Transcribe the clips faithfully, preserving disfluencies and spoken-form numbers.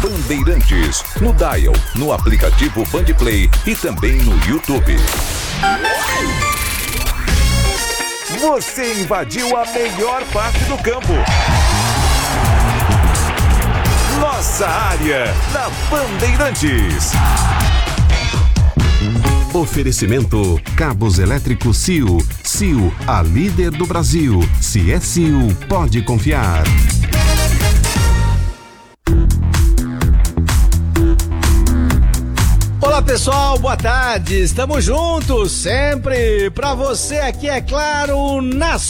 Bandeirantes, no Dial, no aplicativo Bandplay e também no YouTube. Você invadiu a melhor parte do campo. Nossa área, na Bandeirantes. Oferecimento Cabos Elétricos C I U. C I U, a líder do Brasil. Se é C I U, pode confiar. Olá pessoal, boa tarde, estamos juntos sempre pra você aqui, é claro, na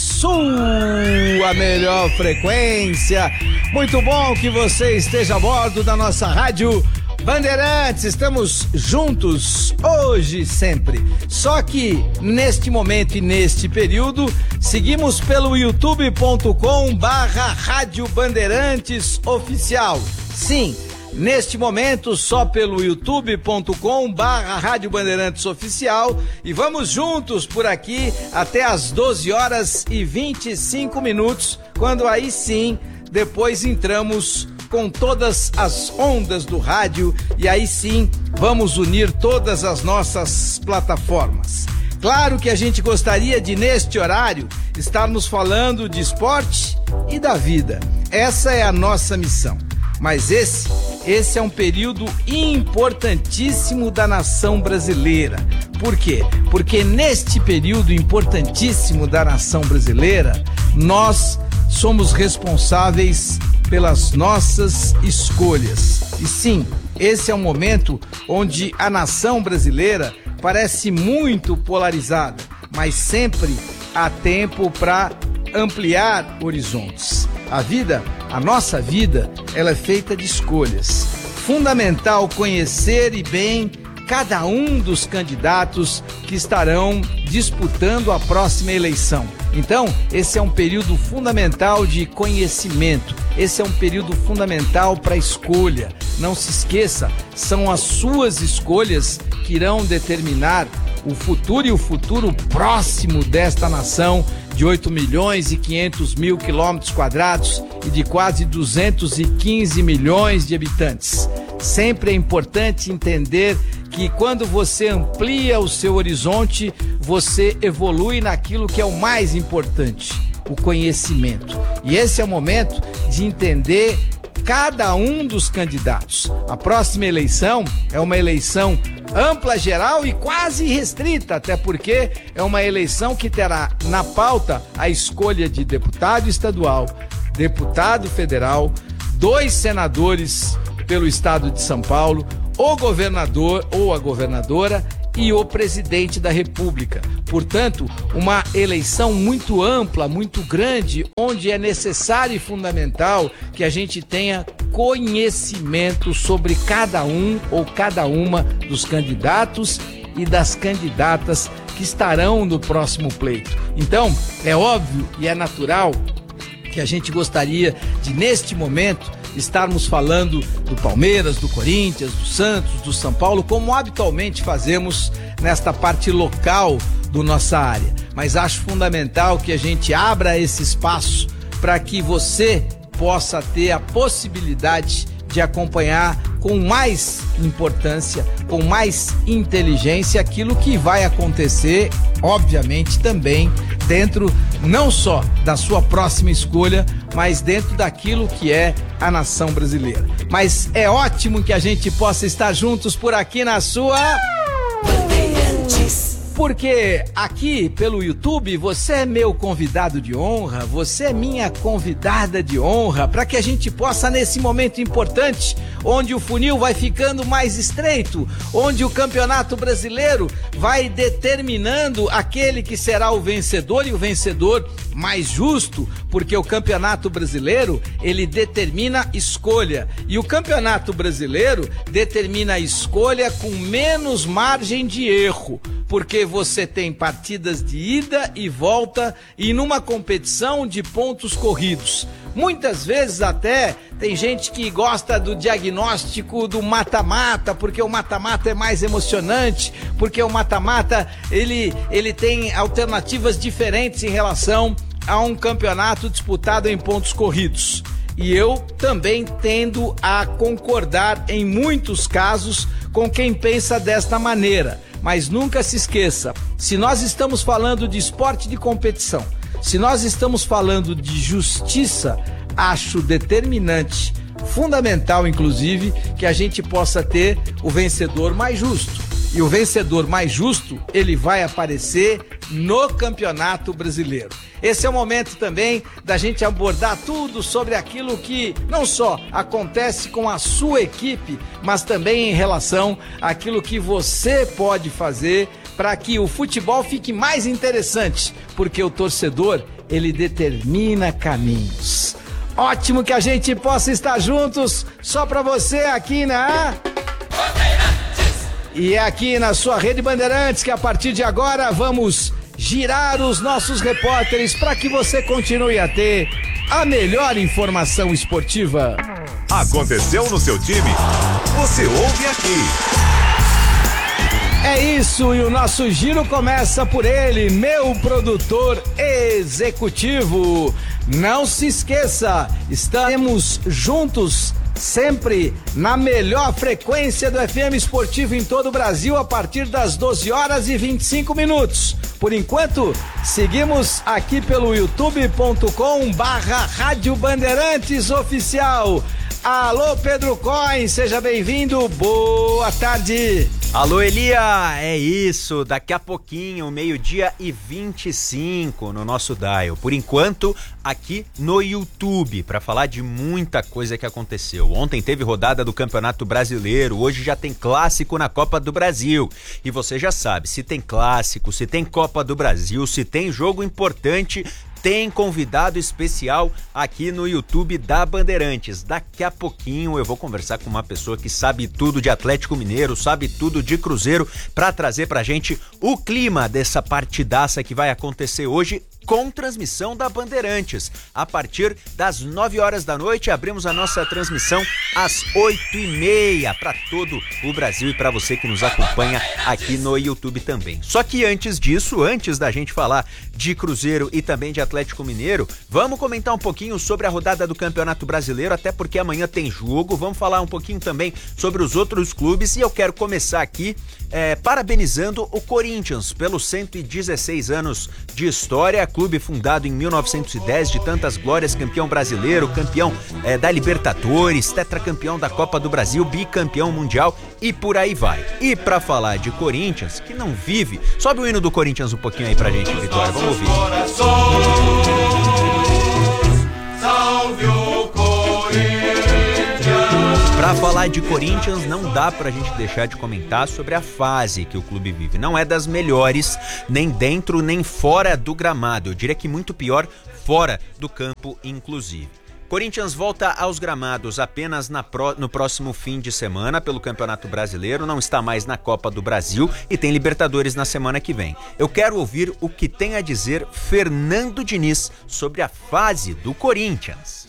sua melhor frequência. Muito bom que você esteja a bordo da nossa rádio Bandeirantes, estamos juntos hoje e sempre. Só que neste momento e neste período, seguimos pelo youtube ponto com barra Rádio Bandeirantes Oficial. Sim, neste momento só pelo youtube ponto com barra Rádio Bandeirantes Oficial, e vamos juntos por aqui até as doze horas e vinte e cinco minutos, quando aí sim, depois entramos com todas as ondas do rádio e aí sim vamos unir todas as nossas plataformas. Claro que a gente gostaria de, neste horário, estarmos falando de esporte e da vida. Essa é a nossa missão. Mas esse, esse é um período importantíssimo da nação brasileira. Por quê? Porque neste período importantíssimo da nação brasileira, nós somos responsáveis pelas nossas escolhas. E sim, esse é um momento onde a nação brasileira parece muito polarizada, mas sempre há tempo para ampliar horizontes. A vida, a nossa vida, ela é feita de escolhas. Fundamental conhecer e bem cada um dos candidatos que estarão disputando a próxima eleição. Então, esse é um período fundamental de conhecimento, esse é um período fundamental para escolha. Não se esqueça, são as suas escolhas que irão determinar o futuro e o futuro próximo desta nação de oito milhões e quinhentos mil quilômetros quadrados e de quase duzentos e quinze milhões de habitantes. Sempre é importante entender que quando você amplia o seu horizonte, você evolui naquilo que é o mais importante, o conhecimento. E esse é o momento de entender cada um dos candidatos. A próxima eleição é uma eleição ampla, geral e quase restrita, até porque é uma eleição que terá na pauta a escolha de deputado estadual, deputado federal, dois senadores pelo estado de São Paulo, o governador ou a governadora e o presidente da República. Portanto, uma eleição muito ampla, muito grande, onde é necessário e fundamental que a gente tenha conhecimento sobre cada um ou cada uma dos candidatos e das candidatas que estarão no próximo pleito. Então, é óbvio e é natural que a gente gostaria de, neste momento, estarmos falando do Palmeiras, do Corinthians, do Santos, do São Paulo, como habitualmente fazemos nesta parte local do nossa área. Mas acho fundamental que a gente abra esse espaço para que você possa ter a possibilidade de acompanhar com mais importância, com mais inteligência aquilo que vai acontecer, obviamente também dentro não só da sua próxima escolha, mas dentro daquilo que é a nação brasileira. Mas é ótimo que a gente possa estar juntos por aqui na sua Bandeirantes. Porque aqui pelo YouTube você é meu convidado de honra, você é minha convidada de honra, para que a gente possa, nesse momento importante, onde o funil vai ficando mais estreito, onde o Campeonato Brasileiro vai determinando aquele que será o vencedor, e o vencedor mais justo, porque o Campeonato Brasileiro, ele determina escolha, e o Campeonato Brasileiro determina a escolha com menos margem de erro, porque você tem partidas de ida e volta e numa competição de pontos corridos. Muitas vezes até tem gente que gosta do diagnóstico do mata-mata, porque o mata-mata é mais emocionante, porque o mata-mata ele, ele tem alternativas diferentes em relação a um campeonato disputado em pontos corridos. E eu também tendo a concordar em muitos casos com quem pensa desta maneira. Mas nunca se esqueça, se nós estamos falando de esporte de competição, se nós estamos falando de justiça, acho determinante, fundamental inclusive, que a gente possa ter o vencedor mais justo. E o vencedor mais justo, ele vai aparecer no Campeonato Brasileiro. Esse é o momento também da gente abordar tudo sobre aquilo que não só acontece com a sua equipe, mas também em relação àquilo que você pode fazer para que o futebol fique mais interessante, porque o torcedor, ele determina caminhos. Ótimo que a gente possa estar juntos, só para você aqui na... E é aqui na sua Rede Bandeirantes que a partir de agora vamos girar os nossos repórteres para que você continue a ter a melhor informação esportiva. Aconteceu no seu time? Você ouve aqui. É isso, e o nosso giro começa por ele, meu produtor executivo. Não se esqueça, estaremos juntos sempre na melhor frequência do F M Esportivo em todo o Brasil a partir das doze horas e vinte e cinco minutos. Por enquanto, seguimos aqui pelo youtube ponto com barra Rádio Bandeirantes Oficial. Alô, Pedro Coin, seja bem-vindo, boa tarde. Alô, Elia, é isso, daqui a pouquinho, meio-dia e vinte e cinco no nosso dial. Por enquanto, aqui no YouTube, para falar de muita coisa que aconteceu. Ontem teve rodada do Campeonato Brasileiro, hoje já tem clássico na Copa do Brasil. E você já sabe, se tem clássico, se tem Copa do Brasil, se tem jogo importante, tem convidado especial aqui no YouTube da Bandeirantes. Daqui a pouquinho eu vou conversar com uma pessoa que sabe tudo de Atlético Mineiro, sabe tudo de Cruzeiro, para trazer pra gente o clima dessa partidaça que vai acontecer hoje com transmissão da Bandeirantes. A partir das nove horas da noite, abrimos a nossa transmissão às oito e meia para todo o Brasil e para você que nos acompanha aqui no YouTube também. Só que antes disso, antes da gente falar de Cruzeiro e também de Atlético Mineiro, vamos comentar um pouquinho sobre a rodada do Campeonato Brasileiro, até porque amanhã tem jogo. Vamos falar um pouquinho também sobre os outros clubes e eu quero começar aqui é, parabenizando o Corinthians pelos cento e dezesseis anos de história. Clube fundado em mil novecentos e dez, de tantas glórias, campeão brasileiro, campeão é, da Libertadores, tetracampeão da Copa do Brasil, bicampeão mundial e por aí vai. E pra falar de Corinthians, que não vive, sobe o hino do Corinthians um pouquinho aí pra gente, Vitória, vamos ouvir. Salve o Corinthians! Pra falar de Corinthians, não dá pra gente deixar de comentar sobre a fase que o clube vive. Não é das melhores, nem dentro nem fora do gramado. Eu diria que muito pior fora do campo, inclusive. Corinthians volta aos gramados apenas na pro, no próximo fim de semana pelo Campeonato Brasileiro, não está mais na Copa do Brasil e tem Libertadores na semana que vem. Eu quero ouvir o que tem a dizer Fernando Diniz sobre a fase do Corinthians.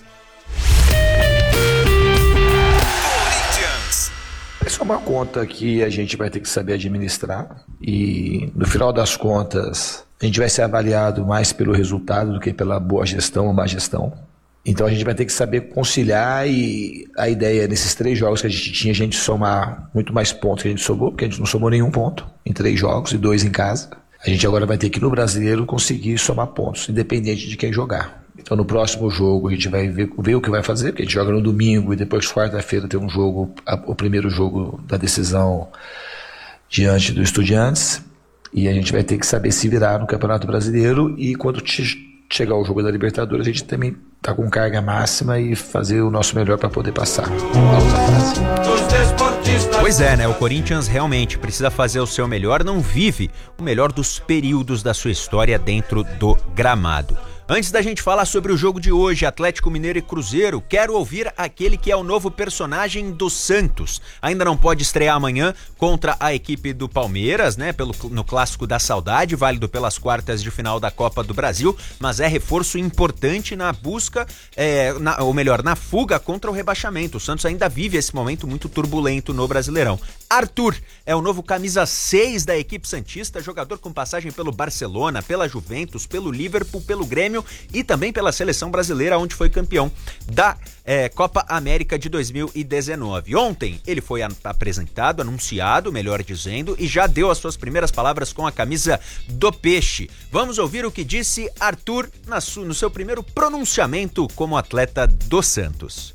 Essa é uma conta que a gente vai ter que saber administrar e no final das contas a gente vai ser avaliado mais pelo resultado do que pela boa gestão ou má gestão. Então a gente vai ter que saber conciliar e a ideia nesses três jogos que a gente tinha, a gente somar muito mais pontos que a gente somou, porque a gente não somou nenhum ponto em três jogos e dois em casa. A gente agora vai ter que no Brasileiro conseguir somar pontos, independente de quem jogar. Então no próximo jogo a gente vai ver, ver o que vai fazer, porque a gente joga no domingo e depois quarta-feira tem um jogo, o primeiro jogo da decisão diante do Estudiantes, e a gente vai ter que saber se virar no Campeonato Brasileiro e quando chegar o jogo da Libertadores a gente também tá com carga máxima e fazer o nosso melhor para poder passar a outra fase. Pois é, né? O Corinthians realmente precisa fazer o seu melhor, não vive o melhor dos períodos da sua história dentro do gramado. Antes da gente falar sobre o jogo de hoje, Atlético Mineiro e Cruzeiro, quero ouvir aquele que é o novo personagem do Santos. Ainda não pode estrear amanhã contra a equipe do Palmeiras, né? Pelo, no Clássico da Saudade, válido pelas quartas de final da Copa do Brasil, mas é reforço importante na busca, é, na, ou melhor, na fuga contra o rebaixamento. O Santos ainda vive esse momento muito turbulento no Brasileirão. Arthur é o novo camisa seis da equipe santista, jogador com passagem pelo Barcelona, pela Juventus, pelo Liverpool, pelo Grêmio Grêmio e também pela seleção brasileira, onde foi campeão da é, Copa América de dois mil e dezenove. Ontem ele foi apresentado, anunciado, melhor dizendo, e já deu as suas primeiras palavras com a camisa do Peixe. Vamos ouvir o que disse Arthur na su, no seu primeiro pronunciamento como atleta do Santos.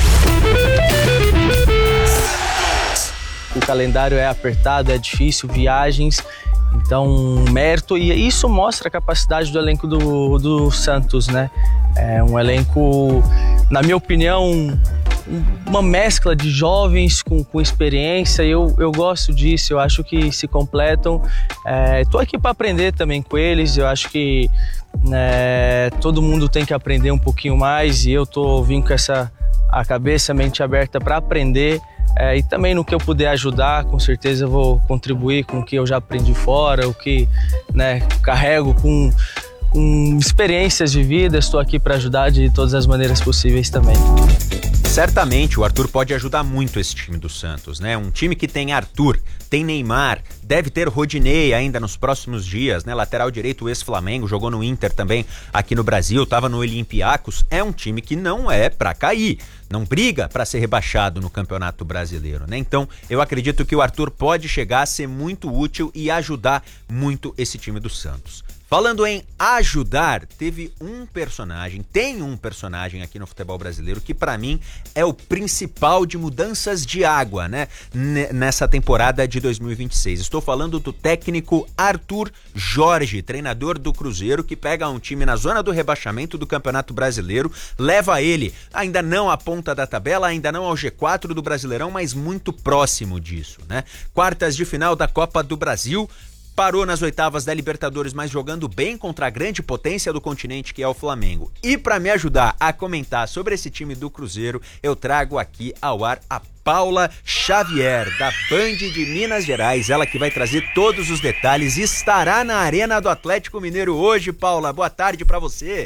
O calendário é apertado, é difícil, viagens, então mérito, e isso mostra a capacidade do elenco do, do Santos, né? É um elenco, na minha opinião, uma mescla de jovens com, com experiência. Eu, eu gosto disso, eu acho que se completam. Estou aqui para aprender também com eles, eu acho que é, todo mundo tem que aprender um pouquinho mais, e eu estou vindo com essa a cabeça, a mente aberta para aprender. É, e também no que eu puder ajudar, com certeza eu vou contribuir com o que eu já aprendi fora, o que, né, carrego com, com experiências de vida. Estou aqui para ajudar de todas as maneiras possíveis também. Certamente o Arthur pode ajudar muito esse time do Santos, né? Um time que tem Arthur, tem Neymar, deve ter Rodinei ainda nos próximos dias, né? Lateral direito, ex-Flamengo, jogou no Inter também aqui no Brasil, tava no Olympiacos. É um time que não é pra cair, não briga pra ser rebaixado no Campeonato Brasileiro, né? Então eu acredito que o Arthur pode chegar a ser muito útil e ajudar muito esse time do Santos. Falando em ajudar, teve um personagem, tem um personagem aqui no futebol brasileiro que pra mim é o principal de mudanças de água, né? Nessa temporada de dois mil e vinte e seis. Estou falando do técnico Arthur Jorge, treinador do Cruzeiro, que pega um time na zona do rebaixamento do Campeonato Brasileiro, leva ele ainda não à ponta da tabela, ainda não ao G quatro do Brasileirão, mas muito próximo disso, né? Quartas de final da Copa do Brasil, parou nas oitavas da Libertadores, mas jogando bem contra a grande potência do continente que é o Flamengo. E para me ajudar a comentar sobre esse time do Cruzeiro, eu trago aqui ao ar a Paula Xavier, da Band de Minas Gerais, ela que vai trazer todos os detalhes, estará na Arena do Atlético Mineiro hoje. Paula, boa tarde para você.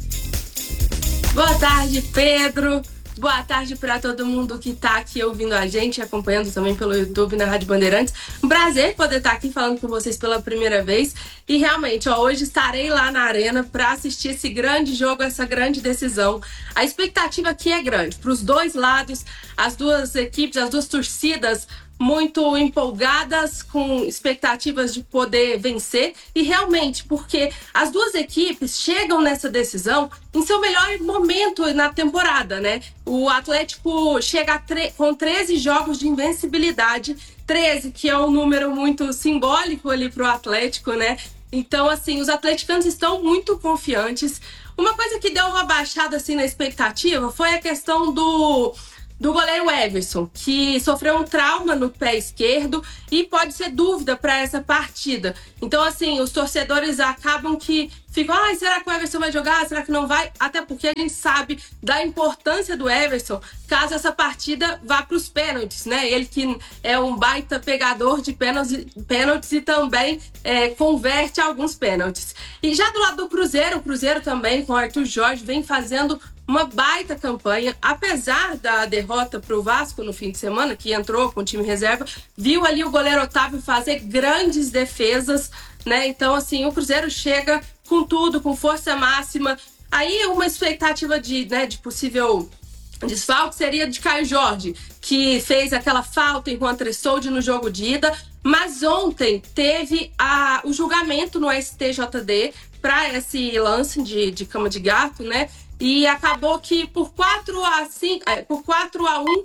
Boa tarde, Pedro. Boa tarde para todo mundo que tá aqui ouvindo a gente, acompanhando também pelo YouTube na Rádio Bandeirantes. Um prazer poder estar aqui falando com vocês pela primeira vez. E realmente, ó, hoje estarei lá na Arena para assistir esse grande jogo, essa grande decisão. A expectativa aqui é grande para os dois lados, as duas equipes, as duas torcidas muito empolgadas, com expectativas de poder vencer, e realmente porque as duas equipes chegam nessa decisão em seu melhor momento na temporada, né? O Atlético chega a tre- com treze jogos de invencibilidade, treze, que é um número muito simbólico ali pro Atlético, né? Então, assim, os atleticanos estão muito confiantes. Uma coisa que deu uma baixada assim na expectativa foi a questão do do goleiro Everson, que sofreu um trauma no pé esquerdo e pode ser dúvida para essa partida. Então, assim, os torcedores acabam que ficam, ah, será que o Everson vai jogar? Será que não vai? Até porque a gente sabe da importância do Everson caso essa partida vá para os pênaltis, né? Ele que é um baita pegador de pênaltis, pênaltis e também é, converte alguns pênaltis. E já do lado do Cruzeiro, o Cruzeiro também, com o Arthur Jorge, vem fazendo uma baita campanha, apesar da derrota para o Vasco no fim de semana, que entrou com o time reserva, viu ali o goleiro Otávio fazer grandes defesas, né? Então, assim, o Cruzeiro chega com tudo, com força máxima. Aí uma expectativa de, né, de possível desfalque seria de Caio Jorge, que fez aquela falta em Juan Tressoldi no jogo de ida, mas ontem teve a, o julgamento no S T J D para esse lance de, de cama de gato, né? E acabou que por quatro a cinco, é, por quatro a um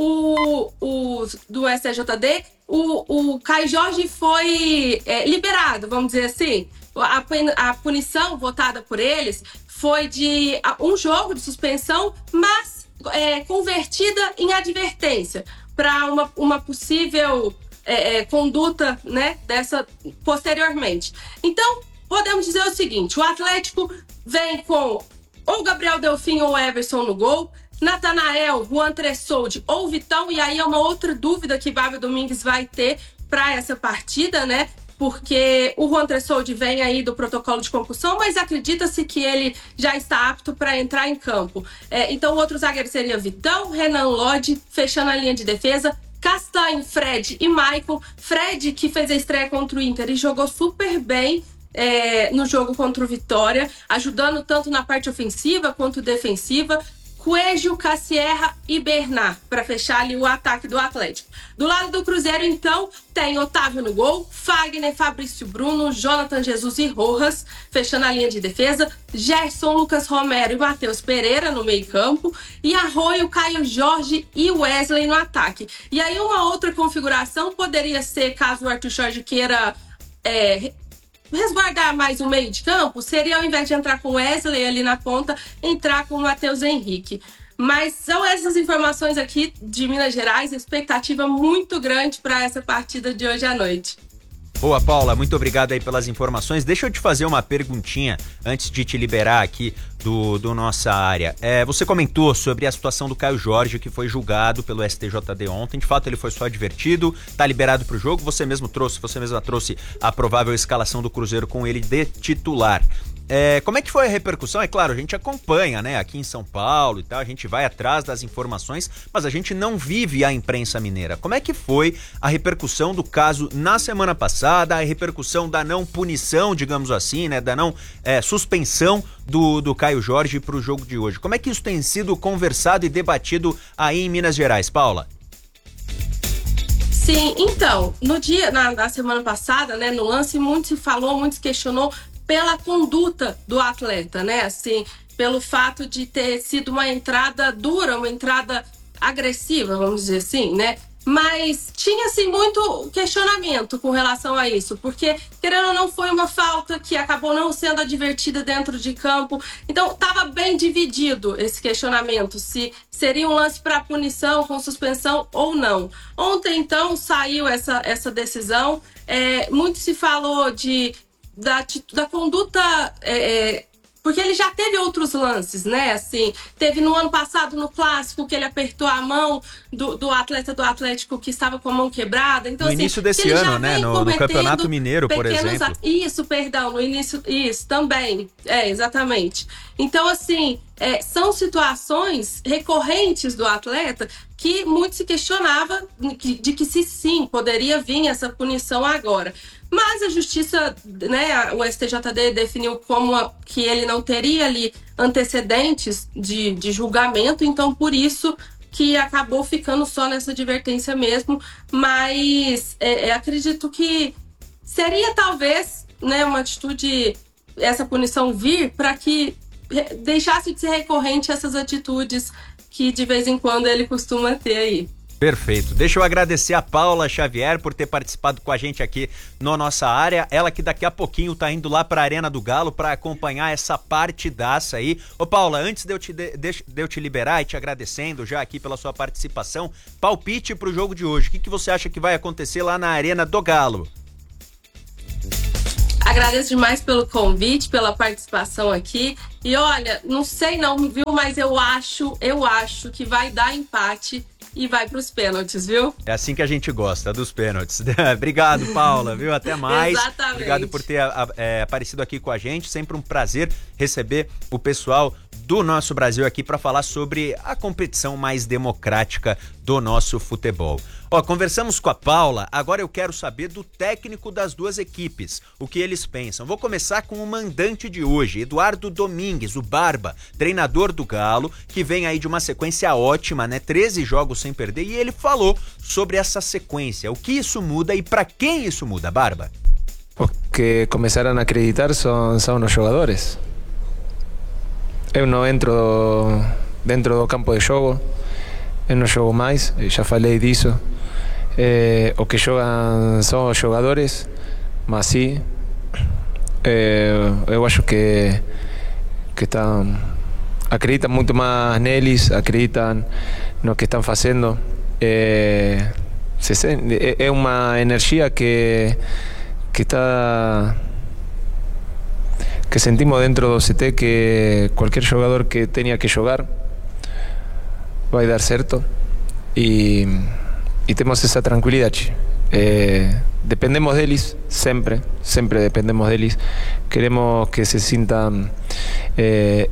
o, o, do S T J D, o, o Caio Jorge foi é, liberado, vamos dizer assim. A, a punição votada por eles foi de um jogo de suspensão, mas é, convertida em advertência para uma, uma possível é, é, conduta, né, dessa posteriormente. Então, podemos dizer o seguinte, o Atlético vem com ou Gabriel Delfim ou Everson no gol, Natanael, Juan Tressoldi ou Vitão, e aí é uma outra dúvida que Fábio Domingues vai ter para essa partida, né? Porque o Juan Tressoldi vem aí do protocolo de concussão, mas acredita-se que ele já está apto para entrar em campo. É, então o outro zagueiro seria Vitão, Renan Lodge, fechando a linha de defesa, Castanho, Fred e Maicon. Fred, que fez a estreia contra o Inter e jogou super bem, é, no jogo contra o Vitória, ajudando tanto na parte ofensiva quanto defensiva. Coelho, Cassierra e Bernard, para fechar ali o ataque do Atlético. Do lado do Cruzeiro, então, tem Otávio no gol, Fagner, Fabrício Bruno, Jonathan Jesus e Rojas, fechando a linha de defesa, Gerson, Lucas Romero e Matheus Pereira no meio campo, e Arroio, Caio Jorge e Wesley no ataque. E aí uma outra configuração poderia ser, caso o Arthur Jorge queira é, resguardar mais o meio de campo, seria ao invés de entrar com Wesley ali na ponta, entrar com o Matheus Henrique. Mas são essas informações aqui de Minas Gerais, expectativa muito grande para essa partida de hoje à noite. Boa, Paula, muito obrigado aí pelas informações. Deixa eu te fazer uma perguntinha antes de te liberar aqui do, do nossa área. É, você comentou sobre a situação do Caio Jorge, que foi julgado pelo S T J D ontem. De fato, ele foi só advertido, tá liberado pro jogo. Você mesmo trouxe, você mesma trouxe a provável escalação do Cruzeiro com ele de titular. É, como é que foi a repercussão? É claro, a gente acompanha, né, aqui em São Paulo e tal, a gente vai atrás das informações, mas a gente não vive a imprensa mineira. Como é que foi a repercussão do caso na semana passada, a repercussão da não punição, digamos assim, né, da não é, suspensão do, do Caio Jorge para o jogo de hoje? Como é que isso tem sido conversado e debatido aí em Minas Gerais, Paula? Sim, então, no dia, na, na semana passada, né, no lance, muito se falou, muito se questionou pela conduta do atleta, né? Assim, pelo fato de ter sido uma entrada dura, uma entrada agressiva, vamos dizer assim, né? Mas tinha-se muito questionamento com relação a isso, porque, querendo ou não, foi uma falta que acabou não sendo advertida dentro de campo. Então, estava bem dividido esse questionamento, se seria um lance para punição, com suspensão ou não. Ontem, então, saiu essa, essa decisão. É, muito se falou de Da, da conduta, é, porque ele já teve outros lances, né? Assim, teve no ano passado no Clássico que ele apertou a mão do, do atleta do Atlético que estava com a mão quebrada. Então, no assim, início desse ano, né? No, no Campeonato Mineiro, por exemplo. A... Isso, perdão, no início, isso, também. É, exatamente. Então, assim, é, são situações recorrentes do atleta que muito se questionava de, de que se sim, poderia vir essa punição agora. Mas a justiça, né, o S T J D definiu como a, que ele não teria ali antecedentes de, de julgamento, então por isso que acabou ficando só nessa advertência mesmo. Mas é, é, acredito que seria talvez, né, uma atitude, essa punição vir para que deixasse de ser recorrente essas atitudes que de vez em quando ele costuma ter aí. Perfeito. Deixa eu agradecer a Paula Xavier por ter participado com a gente aqui na nossa área. Ela que daqui a pouquinho tá indo lá pra Arena do Galo para acompanhar essa partidaça aí. Ô Paula, antes de eu, te, de, de eu te liberar e te agradecendo já aqui pela sua participação, palpite pro jogo de hoje. O que, que você acha que vai acontecer lá na Arena do Galo? Agradeço demais pelo convite, pela participação aqui. E olha, não sei não, viu? Mas eu acho, eu acho que vai dar empate e vai para os pênaltis, viu? É assim que a gente gosta, dos pênaltis. Obrigado, Paula, viu? Até mais. Exatamente. Obrigado por ter é, aparecido aqui com a gente. Sempre um prazer receber o pessoal do nosso Brasil aqui para falar sobre a competição mais democrática do nosso futebol. Ó, conversamos com a Paula, agora eu quero saber do técnico das duas equipes, o que eles pensam. Vou começar com o mandante de hoje, Eduardo Domingues, o Barba, treinador do Galo, que vem aí de uma sequência ótima, né? treze jogos sem perder, e ele falou sobre essa sequência, o que isso muda e para quem isso muda, Barba? Os que começaram a acreditar são, são os jogadores. Eu não entro dentro do campo de jogo, eu não jogo mais, já falei disso. Eh, o que jogam são os jogadores, mas sim, eh, eu acho que, que estão, acreditam muito mais neles, acreditam no que estão fazendo. Eh, é uma energia que, que está... que sentimos dentro do C T que qualquer jogador que tenha que jogar vai dar certo e, e temos essa tranquilidade. Eh, dependemos deles sempre, sempre dependemos deles. Queremos que se sintam eh,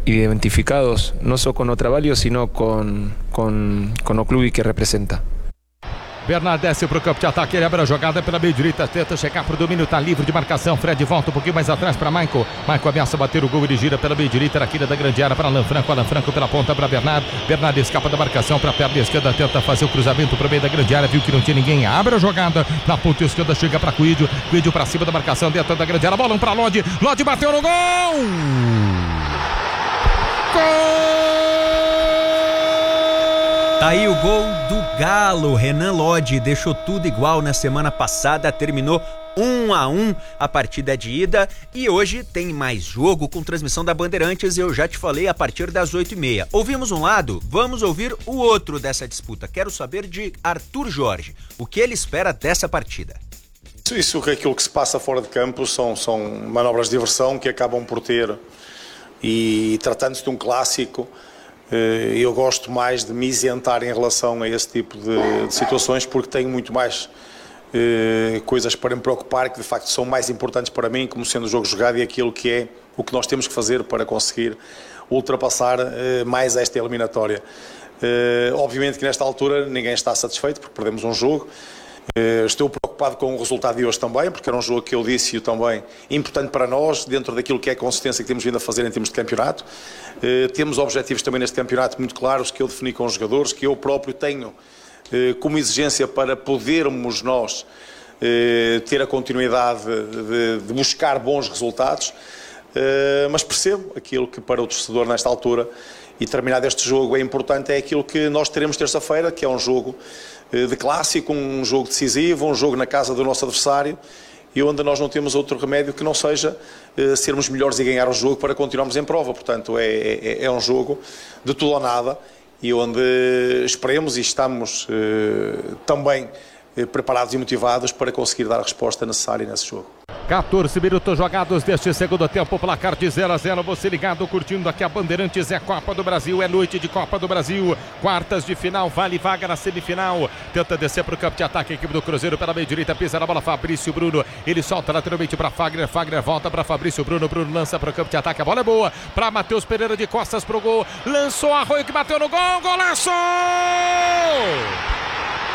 identificados não só com o trabalho, sino com, com, com o clube que representa. Bernard desce pro campo de ataque, ele abre a jogada pela meia direita, tenta chegar pro domínio, tá livre de marcação. Fred volta um pouquinho mais atrás para Michael. Michael ameaça bater o gol, ele gira pela meia direita, na quilha da grande área para Alan Franco. Alan Franco pela ponta para Bernard. Bernard escapa da marcação para a perna esquerda, tenta fazer o cruzamento pro meio da grande área, viu que não tinha ninguém, abre a jogada na ponta esquerda, chega para Coelho. Coelho para cima da marcação, dentro da grande área, bola para Lodi. Lodi bateu no gol! Gol! Tá aí o gol do Galo. Renan Lodi deixou tudo igual na semana passada, terminou um a um a partida de ida e hoje tem mais jogo com transmissão da Bandeirantes. Eu já te falei, a partir das oito e meia. Ouvimos um lado, vamos ouvir o outro dessa disputa. Quero saber de Arthur Jorge, o que ele espera dessa partida. Isso é aquilo que se passa fora de campo, são, são manobras de diversão que acabam por ter, e tratando-se de um clássico, eu gosto mais de me isentar em relação a esse tipo de, de situações, porque tenho muito mais eh, coisas para me preocupar que de facto são mais importantes para mim, como sendo o jogo jogado e aquilo que é o que nós temos que fazer para conseguir ultrapassar eh, mais esta eliminatória. Eh, obviamente que nesta altura ninguém está satisfeito porque perdemos um jogo. Uh, estou preocupado com o resultado de hoje também, porque era um jogo que eu disse também importante para nós, dentro daquilo que é a consistência que temos vindo a fazer em termos de campeonato. Uh, temos objetivos também neste campeonato muito claros, que eu defini com os jogadores, que eu próprio tenho uh, como exigência para podermos nós uh, ter a continuidade de, de buscar bons resultados. Uh, mas percebo aquilo que para o torcedor nesta altura, e terminado este jogo, é importante, é aquilo que nós teremos terça-feira, que é um jogo de clássico, um jogo decisivo, um jogo na casa do nosso adversário, e onde nós não temos outro remédio que não seja uh, sermos melhores e ganhar o jogo para continuarmos em prova. Portanto, é, é, é um jogo de tudo ou nada, e onde esperemos e estamos uh, também uh, preparados e motivados para conseguir dar a resposta necessária nesse jogo. quatorze minutos jogados deste segundo tempo, placar de zero a zero, você ligado, curtindo aqui a Bandeirantes, é Copa do Brasil, é noite de Copa do Brasil, quartas de final, vale vaga na semifinal, tenta descer para o campo de ataque, a equipe do Cruzeiro pela meia direita, pisa na bola, Fabrício Bruno, ele solta lateralmente para Fagner, Fagner volta para Fabrício Bruno, Bruno lança para o campo de ataque, a bola é boa, para Matheus Pereira de costas pro gol, lançou Arroio que bateu no gol, golaço!